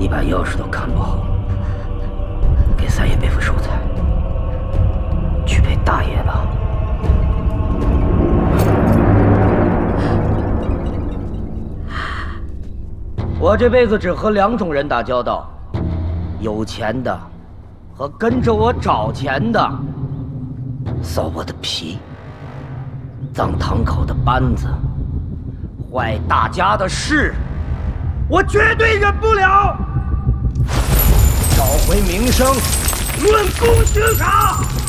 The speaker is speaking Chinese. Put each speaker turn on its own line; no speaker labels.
你把钥匙都看不好，给三爷背副寿材，去陪大爷吧。我这辈子只和2种人打交道：有钱的和跟着我找钱的。臊我的皮，脏堂口的班子，坏大家的事，我绝对忍不了。找回名声，论功行赏。